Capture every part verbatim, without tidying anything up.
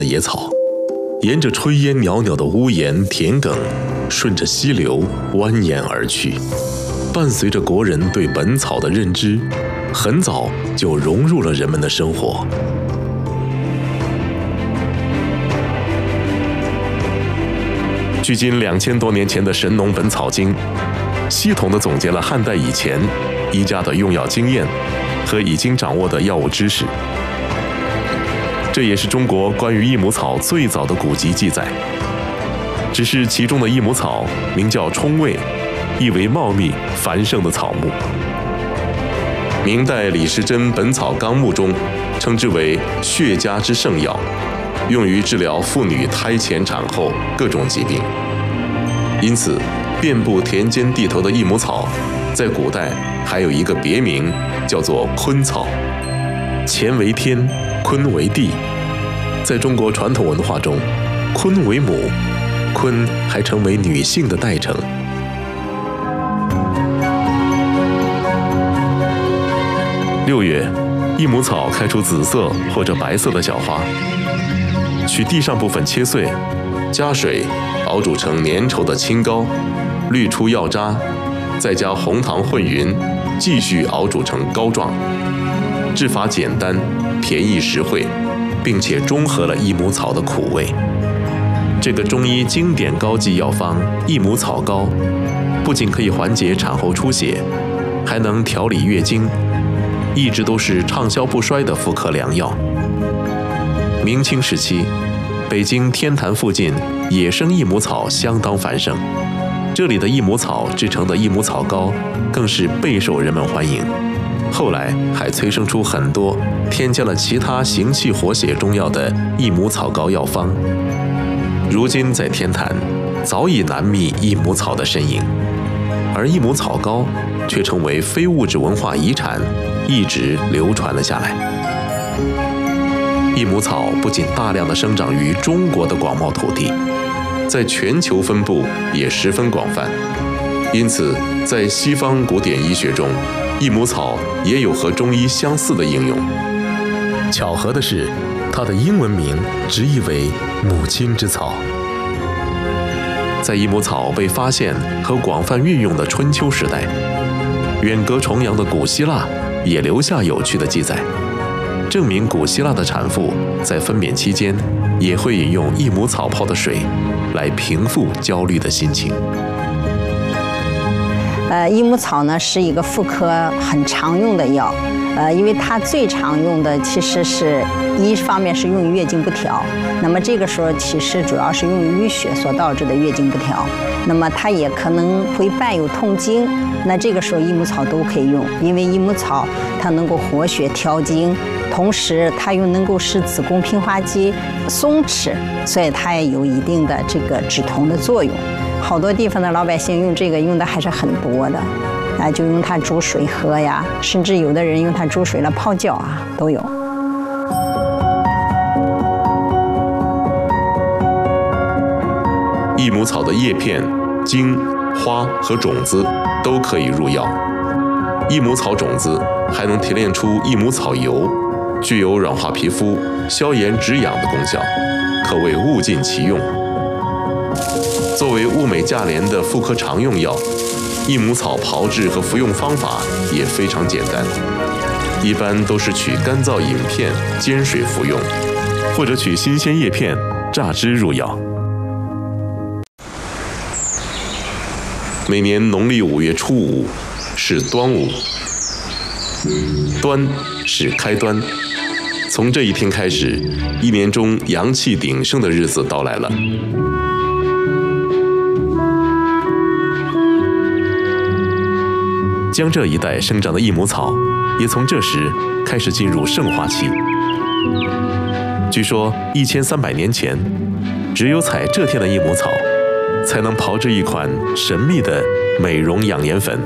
野草，沿着炊烟袅袅的屋檐田埂，顺着溪流蜿蜒而去。伴随着国人对本草的认知，很早就融入了人们的生活。距今两千多年前的《神农本草经》，系统地总结了汉代以前医家的用药经验和已经掌握的药物知识。这也是中国关于益母草最早的古籍记载。只是其中的益母草名叫冲味，意为茂密繁盛的草木。明代李时珍《本草纲目》中称之为血家之圣药，用于治疗妇女胎前产后各种疾病。因此，遍布田间地头的益母草，在古代还有一个别名，叫做坤草。乾为天，坤为地。在中国传统文化中，坤为母，坤还成为女性的代称。六月，益母草开出紫色或者白色的小花，取地上部分切碎，加水熬煮成粘稠的清膏，滤出药渣，再加红糖混匀，继续熬煮成膏状。制法简单，便宜实惠，并且中和了益母草的苦味。这个中医经典膏剂药方益母草膏，不仅可以缓解产后出血，还能调理月经，一直都是畅销不衰的妇科良药。明清时期，北京天坛附近野生益母草相当繁盛，这里的益母草制成的益母草膏更是备受人们欢迎。后来还催生出很多添加了其他行气活血中药的益母草膏药方。如今在天坛早已难觅益母草的身影，而益母草膏却成为非物质文化遗产，一直流传了下来。益母草不仅大量的生长于中国的广袤土地，在全球分布也十分广泛。因此，在西方古典医学中，益母草也有和中医相似的应用。巧合的是，它的英文名直译为母亲之草。在益母草被发现和广泛运用的春秋时代，远隔重洋的古希腊也留下有趣的记载，证明古希腊的产妇在分娩期间也会饮用益母草泡的水，来平复焦虑的心情。 呃，益母草呢是一个妇科很常用的药，呃，因为它最常用的其实是一方面是用于月经不调，那么这个时候其实主要是用于淤血所导致的月经不调，那么它也可能会伴有痛经，那这个时候益母草都可以用，因为益母草它能够活血调经，同时它又能够使子宫平滑肌松弛，所以它也有一定的这个止痛的作用。好多地方的老百姓用这个用的还是很多的，啊，就用它煮水喝呀，甚至有的人用它煮水来泡脚啊，都有。 益母草的叶片、茎、花和种子都可以入药。益母草种子还能提炼出益母草油，具有软化皮肤、消炎止痒的功效，可谓物尽其用。作为物美价廉的妇科常用药，益母草炮制和服用方法也非常简单，一般都是取干燥饮片煎水服用，或者取新鲜叶片榨汁入药。每年农历五月初五是端午，端是开端，从这一天开始，一年中阳气鼎盛的日子到来了。江浙一带生长的益母草，也从这时开始进入盛化期。据说一千三百年前，只有采这天的益母草，才能炮制一款神秘的美容养颜粉。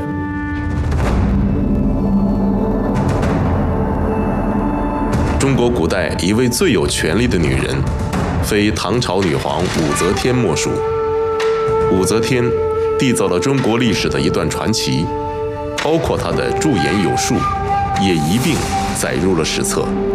中国古代一位最有权力的女人，非唐朝女皇武则天莫属。武则天缔造了中国历史的一段传奇，包括她的驻颜有术，也一并载入了史册。